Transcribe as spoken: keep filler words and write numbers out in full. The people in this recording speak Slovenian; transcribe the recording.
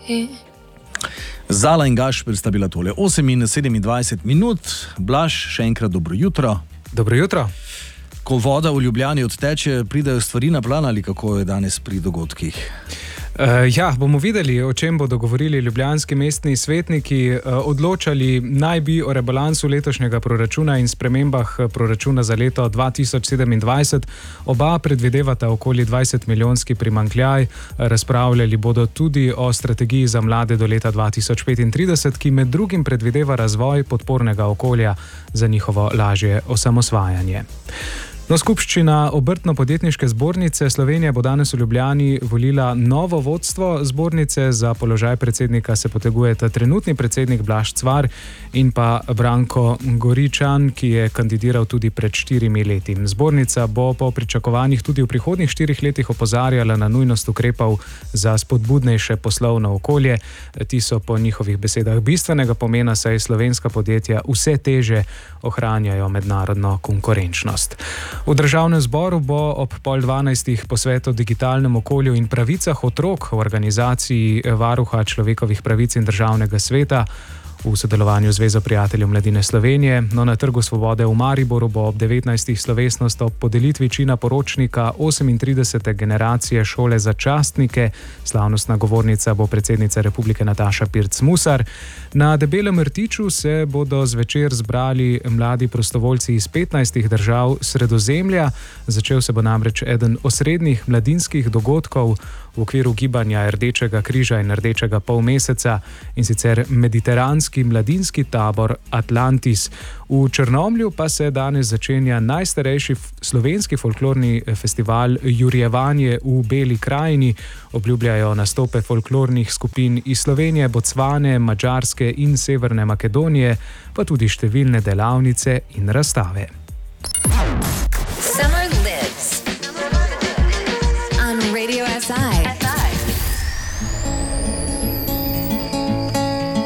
Zala in Gašper sta bila tole osem in sedemindvajset minut. Blaž, še enkrat dobro jutro. Dobro jutro. Ko voda v Ljubljani odteče, pridejo stvari na plan ali kako je danes pri dogodkih? Uh, ja, bomo videli, o čem bodo govorili ljubljanski mestni svetniki. Uh, odločali naj bi o rebalansu letošnjega proračuna in spremembah proračuna za leto dva tisoč sedemindvajset. Oba predvidevata okoli dvajset milijonski primanjkljaj. Razpravljali bodo tudi o strategiji za mlade do leta dva tisoč petintrideset, ki med drugim predvideva razvoj podpornega okolja za njihovo lažje osamosvajanje. No, skupščina Obrtno-podjetniške zbornice Slovenije bo danes v Ljubljani volila novo vodstvo zbornice. Za položaj predsednika se potegujeta trenutni predsednik Blaž Cvar in pa Branko Goričan, ki je kandidiral tudi pred štirimi leti. Zbornica bo po pričakovanjih tudi v prihodnjih štirih letih opozarjala na nujnost ukrepov za spodbudnejše poslovno okolje. Ti so po njihovih besedah bistvenega pomena, saj slovenska podjetja vse teže ohranjajo mednarodno konkurenčnost. V državnem zboru bo ob pol dvanajstih posvet o digitalnem okolju in pravicah otrok v organizaciji Varuha človekovih pravic in državnega sveta v sodelovanju z Zvezo prijateljev mladine Slovenije. No, na Trgu Svobode v Mariboru bo ob devetnajstih slovesnost ob podelitvi čina poročnika osemintridesete generacije šole za častnike. Slavnostna govornica bo predsednica Republike Nataša Pirc Musar. Na Debelem rtiču se bodo zvečer zbrali mladi prostovoljci iz petnajstih držav Sredozemlja. Začel se bo namreč eden osrednjih mladinskih dogodkov v okviru gibanja Rdečega križa in Rdečega polmeseca, in sicer mediteranski mladinski tabor Atlantis. V Črnomlju pa se danes začenja najstarejši slovenski folklorni festival Jurjevanje v Beli krajini. Obljubljajo nastope folklornih skupin iz Slovenije, Bocvane, Madžarske in Severne Makedonije, pa tudi številne delavnice in razstave.